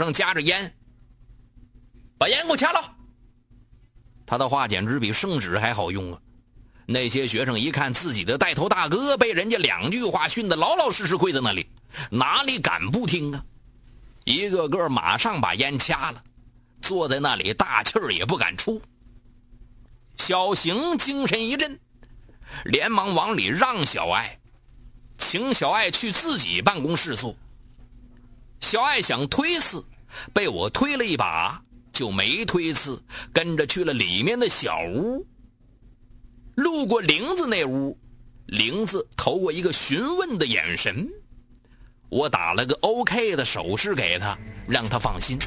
上夹着烟，把烟给我掐了。他的话简直比圣旨还好用啊！那些学生一看自己的带头大哥被人家2句话训得老老实实跪在那里，哪里敢不听啊？一个个马上把烟掐了，坐在那里大气儿也不敢出。小邢精神一振，连忙往里让小爱，请小爱去自己办公室坐。小爱想推辞，被我推了一把，就没推辞，跟着去了里面的小屋。路过玲子那屋，玲子投过一个询问的眼神，我打了个 OK 的手势给他，让他放心。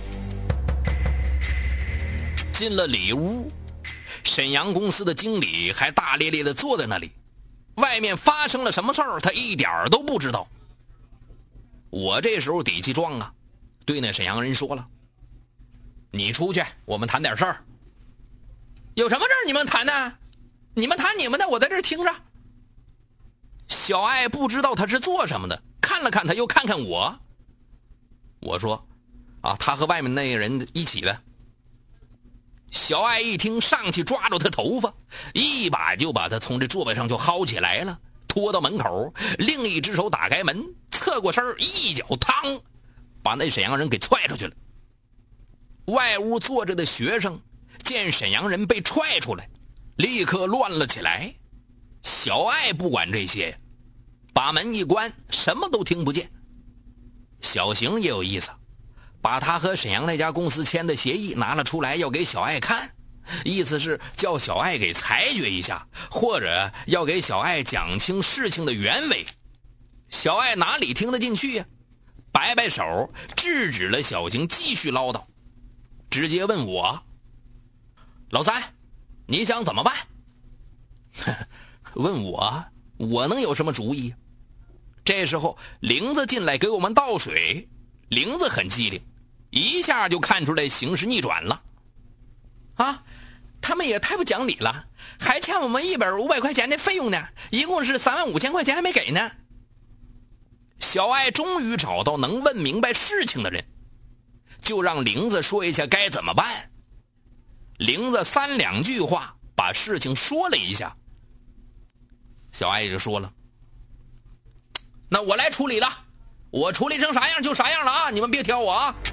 进了里屋，沈阳公司的经理还大咧咧地坐在那里，外面发生了什么事儿他一点儿都不知道。我这时候底气壮啊，对那沈阳人说了：你出去，我们谈点事儿。有什么事儿你们谈呢？你们谈你们的，我在这儿听着。小爱不知道他是做什么的，看了看他，又看看我。我说：他和外面那个人一起的。小爱一听，上去抓住他头发，一把就把他从这座位上就薅起来了，拖到门口，另一只手打开门，侧过身，一脚嘡，把那沈阳人给踹出去了。外屋坐着的学生见沈阳人被踹出来，立刻乱了起来。小爱不管这些，把门一关，什么都听不见。小邢也有意思，把他和沈阳那家公司签的协议拿了出来，要给小爱看，意思是叫小爱给裁决一下，或者要给小爱讲清事情的原委。小爱哪里听得进去呀？摆摆手制止了小邢继续唠叨，直接问我：老三，你想怎么办？问我能有什么主意？这时候玲子进来给我们倒水，玲子很机灵，一下就看出来形势逆转了。他们也太不讲理了，还欠我们1本500块钱的费用呢，一共是35000块钱还没给呢。小爱终于找到能问明白事情的人，就让玲子说一下该怎么办。玲子3两句话把事情说了一下。小爱就说了：那我来处理了，我处理成啥样就啥样了啊，你们别挑我啊。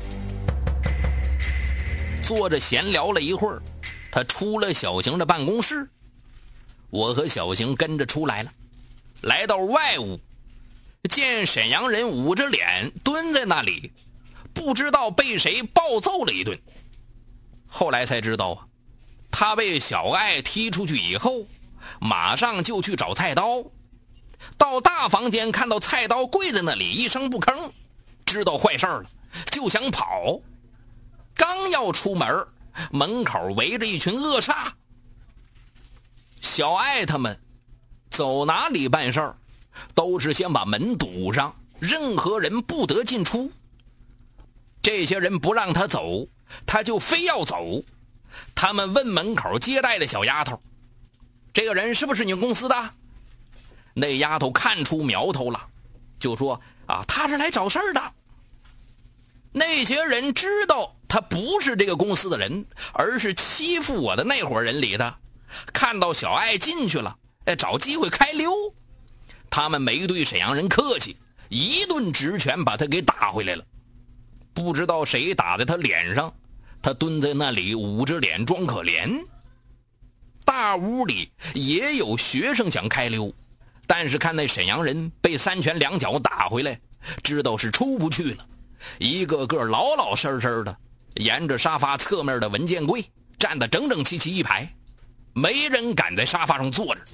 坐着闲聊了一会儿，他出了小邢的办公室，我和小邢跟着出来了，来到外屋，见沈阳人捂着脸蹲在那里，不知道被谁暴揍了一顿。后来才知道他被小爱踢出去以后，马上就去找菜刀，到大房间看到菜刀跪在那里一声不吭，知道坏事了，就想跑。刚要出门，门口围着一群恶煞。小爱他们走哪里办事儿，都是先把门堵上，任何人不得进出。这些人不让他走，他就非要走。他们问门口接待的小丫头：这个人是不是你公司的？那丫头看出苗头了，就说：他是来找事儿的。那些人知道他不是这个公司的人，而是欺负我的那伙人里的，看到小爱进去了，找机会开溜。他们没对沈阳人客气，一顿直拳把他给打回来了。不知道谁打在他脸上，他蹲在那里捂着脸装可怜。大屋里也有学生想开溜，但是看那沈阳人被3拳2脚打回来，知道是出不去了，一个个老老实实的沿着沙发侧面的文件柜站得整整齐齐一排，没人敢在沙发上坐着。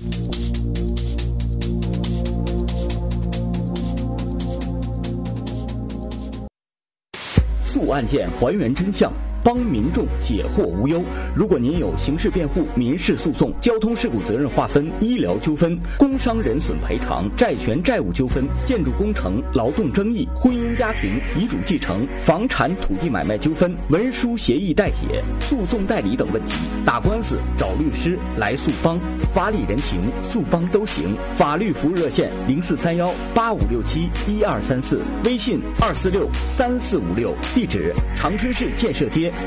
速案件还原真相， 帮民众解惑无忧。如果您有刑事辩护、民事诉讼、交通事故责任划分、医疗纠纷、工伤人损赔偿、债权债务纠纷、建筑工程、劳动争议、婚姻家庭、遗嘱继承、房产土地买卖纠纷、文书协议代写、诉讼代理等问题，打官司找律师来速帮，法理人情速帮都行。法律服务热线043185671234，微信2463456，地址长春市建设街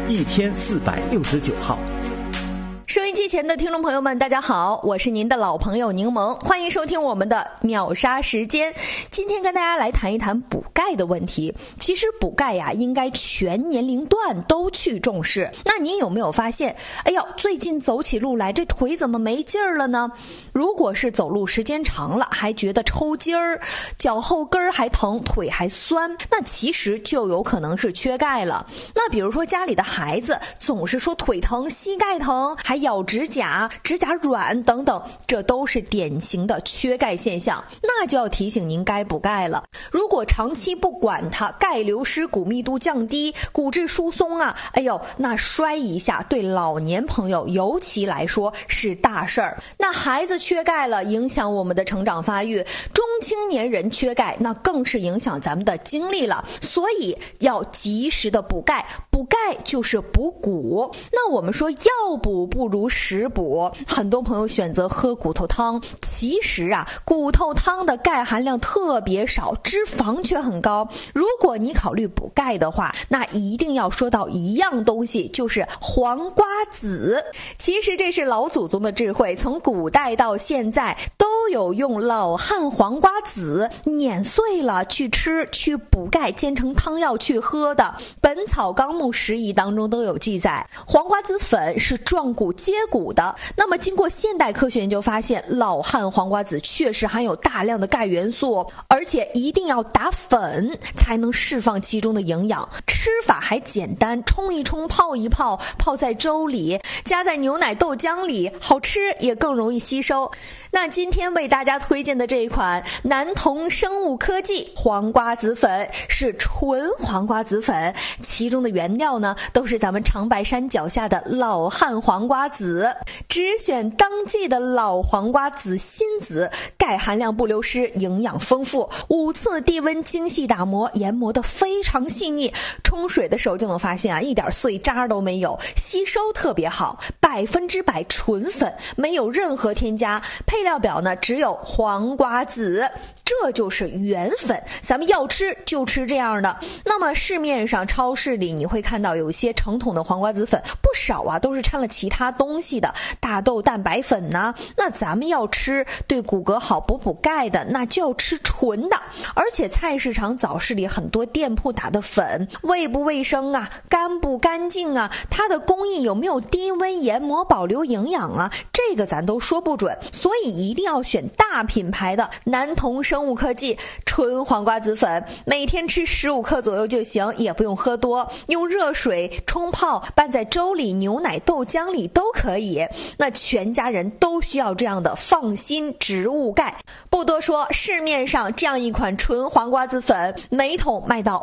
1469号。 收音机前的听众朋友们，大家好，我是您的老朋友柠檬，欢迎收听我们的秒杀时间。今天跟大家来谈一谈补钙的问题。其实补钙呀，应该全年龄段都去重视。那您有没有发现，哎呦，最近走起路来这腿怎么没劲儿了呢？如果是走路时间长了，还觉得抽筋儿，脚后跟儿还疼，腿还酸，那其实就有可能是缺钙了。那比如说家里的孩子总是说腿疼、膝盖疼，还咬指甲、指甲软等等，这都是典型的缺钙现象，那就要提醒您该补钙了。如果长期不管它，钙流失、骨密度降低、骨质疏松啊，哎呦，那摔一下对老年朋友尤其来说是大事儿。那孩子缺钙了，影响我们的成长发育；中青年人缺钙，那更是影响咱们的精力了。所以要及时的补钙，补钙就是补骨。那我们说药补不如食补，很多朋友选择喝骨头汤，其实啊，骨头汤的钙含量特别少，脂肪却很高。如果你考虑补钙的话，那一定要说到一样东西，就是黄瓜子。其实这是老祖宗的智慧，从古代到现在都有用老汉黄瓜子碾碎了去吃，去补钙，煎成汤药去喝的。本草纲目拾遗当中都有记载，黄瓜子粉是壮骨接骨的。那么经过现代科学研究发现，老汉黄瓜子确实含有大量的钙元素，而且一定要打粉才能释放其中的营养。吃法还简单，冲一冲，泡一泡，泡在粥里，加在牛奶豆浆里，好吃也更容易吸收。那今天为大家推荐的这一款南同生物科技黄瓜子粉是纯黄瓜子粉，其中的原料呢都是咱们长白山脚下的老汉黄瓜子，只选当季的老黄瓜子新籽，钙含量不流失，营养丰富，5次低温精细打磨，研磨得非常细腻，冲水的时候就能发现啊，一点碎渣都没有，吸收特别好，100%纯粉，没有任何添加，配料表呢只有黄瓜子，这就是原粉，咱们要吃就吃这样的。那么市面上超市里你会看到有一些成桶的黄瓜子粉，不少啊都是掺了其他东西的，大豆蛋白粉呐。那咱们要吃对骨骼好、补钙的，那就要吃纯的。而且菜市场早市里很多店铺打的粉，卫不卫生啊，干不干净啊，它的工艺有没有低温研磨保留营养啊，这个咱都说不准。所以一定要选大品牌的南同生物科技纯黄瓜子粉，每天吃15克左右就行，也不用喝多，用热水冲泡，拌在粥里、牛奶豆浆里都可以。那全家人都需要这样的放心植物钙。不多说，市面上这样一款纯黄瓜子粉，每桶卖到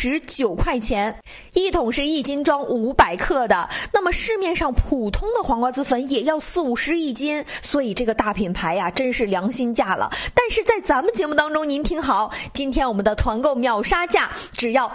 59块钱，一桶是1斤装500克的。那么市面上普通的黄瓜子粉也要40-50一斤，所以这个大品牌呀，真是良心价了。但是在咱们节目当中，您听好，今天我们的团购秒杀价只要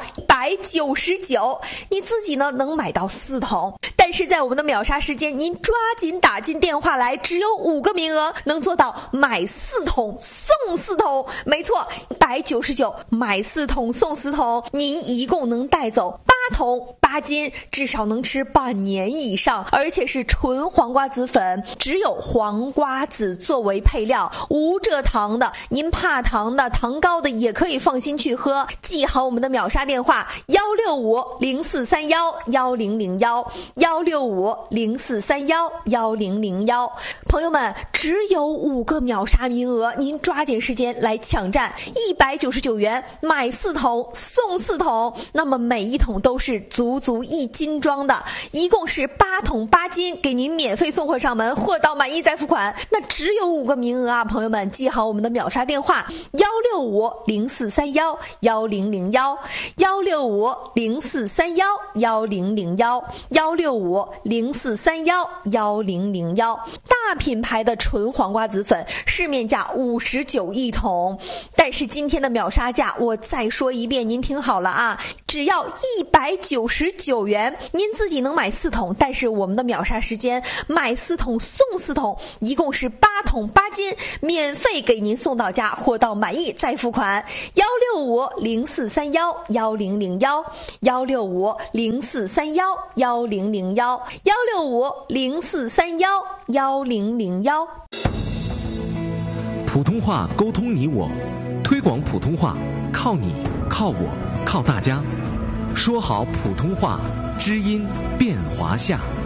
199，你自己呢能买到4桶。但是在我们的秒杀时间，您抓紧打进电话来，只有5个名额，能做到买4桶送4桶。没错，199买4桶送4桶，您一共能带走8桶8斤，至少能吃半年以上，而且是纯黄瓜子粉，只有黄瓜子作为配料，无蔗糖的，您怕糖的、糖高的也可以放心去喝。记好我们的秒杀电话165-0431-1001，165-0431-1001。朋友们，只有5个秒杀名额，您抓紧时间来抢占，199元买4桶送4桶，那么每一桶都是足足1斤装的，一共是8桶8斤，给您免费送货上门，货到满意再付款。那只有5个名额啊，朋友们记好我们的秒杀电话165-0431-1001-165-0431-1001-165-0431-1001。大品牌的纯黄瓜子粉市面价59一桶，但是今天的秒杀价我再说一遍，您听好了啊，只要199元，您自己能买4桶，但是我们的秒杀时间买4桶送4桶，一共是8桶8斤，免费给您送到家，货到满意再付款。165-0431-1001，165-0431-1001，165-0431-1001。 普通话沟通你我，推广普通话靠你靠我靠大家，说好普通话，知音变华夏。